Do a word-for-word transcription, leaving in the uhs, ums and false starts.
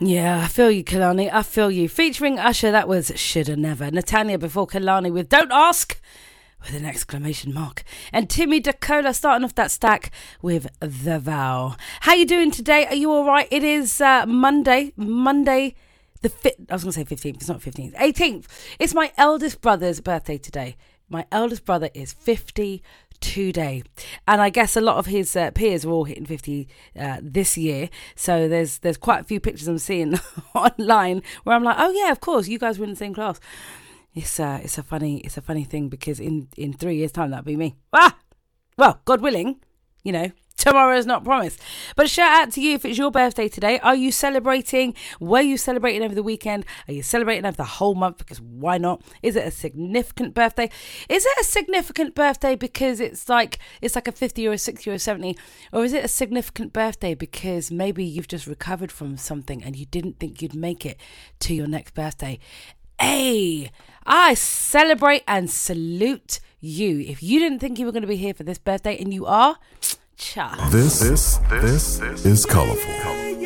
Yeah, I feel you, Kalani. I feel you. Featuring Usher, that was Shoulda Never. Natanya before Kalani with Don't Ask with an exclamation mark. And Timmy Dakola starting off that stack with The Vow. How you doing today? Are you all right? It is uh, Monday. Monday the fifth. I was going to say fifteenth. It's not fifteenth. eighteenth. It's my eldest brother's birthday today. My eldest brother is fifty today, and I guess a lot of his uh, peers are all hitting fifty uh, this year, so there's there's quite a few pictures I'm seeing online where I'm like, oh yeah, of course you guys were in the same class. It's uh, it's a funny it's a funny thing because in in three years time that'll be me. Ah, well, God willing, you know, tomorrow is not promised. But shout out to you if it's your birthday today. Are you celebrating? Were you celebrating over the weekend? Are you celebrating over the whole month? Because why not? Is it a significant birthday? Is it a significant birthday because it's like it's like a fifty or a sixty or a seventy? Or is it a significant birthday because maybe you've just recovered from something and you didn't think you'd make it to your next birthday? Hey, I celebrate and salute you. If you didn't think you were going to be here for this birthday and you are, cha. This, this, this is Colourful.